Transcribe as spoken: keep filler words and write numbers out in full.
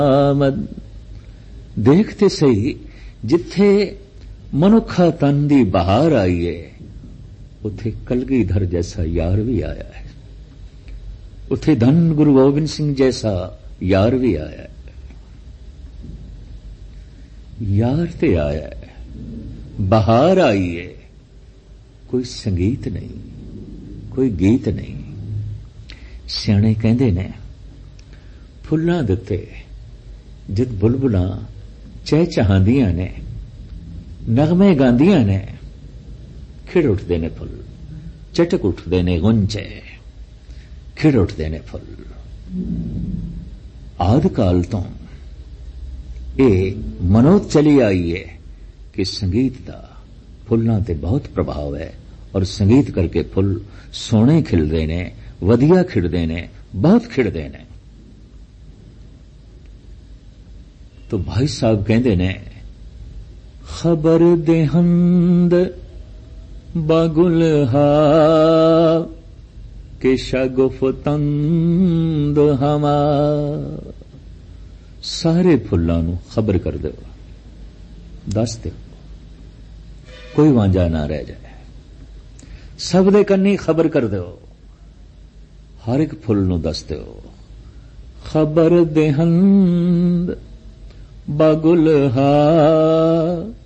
ਆਮਦ। ਦੇਖਤੇ ਸਹੀ ਜਿੱਥੇ ਮਨੁੱਖਾ ਤਨ ਦੀ ਬਹਾਰ ਆਈ ਹੈ, ਉੱਥੇ ਕਲਗੀਧਰ ਜੈਸਾ ਯਾਰ ਵੀ ਆਇਆ ਹੈ, ਉੱਥੇ ਧੰਨ ਗੁਰੂ ਗੋਬਿੰਦ ਸਿੰਘ ਜੈਸਾ ਯਾਰ ਵੀ ਆਇਆ ਹੈ। ਯਾਰ ਤੇ ਆਇਆ ਹੈ, ਬਹਾਰ ਆਈ ਹੈ, ਕੋਈ ਸੰਗੀਤ ਨਹੀਂ, ਕੋਈ ਗੀਤ ਨਹੀਂ। ਸਿਆਣੇ ਕਹਿੰਦੇ ਨੇ ਫੁੱਲਾਂ ਦੇ ਉੱਤੇ ਜਦ ਬੁਲਬੁਲਾਂ ਚਹਿਚਹਾਉਂਦੀਆਂ ਨੇ, ਨਗਮੇ ਗਾਉਂਦੀਆਂ ਨੇ, ਖਿੜ ਉੱਠਦੇ ਨੇ ਫੁੱਲ, ਚਟਕ ਉੱਠਦੇ ਨੇ ਗੁੰਝੇ, ਖਿੜ ਉੱਠਦੇ ਨੇ ਫੁੱਲ। ਆਦਿ ਕਾਲ ਤੋਂ ਇਹ ਮਨੋਤ ਚਲੀ ਆਈ ਹੈ ਕਿ ਸੰਗੀਤ ਦਾ ਫੁੱਲਾਂ ਤੇ ਬਹੁਤ ਪ੍ਰਭਾਵ ਹੈ, ਔਰ ਸੰਗੀਤ ਕਰਕੇ ਫੁੱਲ ਸੋਹਣੇ ਖਿੜਦੇ ਨੇ, ਵਧੀਆ ਖਿੜਦੇ ਨੇ, ਬਹੁਤ ਖਿੜਦੇ ਨੇ। तो भाई साहब कहते ने खबर देहंद बागुलहा के शगुफ्तंद हमा। सारे फुल्लां नूं खबर कर दो, दस दो, कोई वांझा ना रह जाए। सब दे कन्नी खबर कर दो, हर एक फुल नूं दस दो। खबर देहंद बागुलहा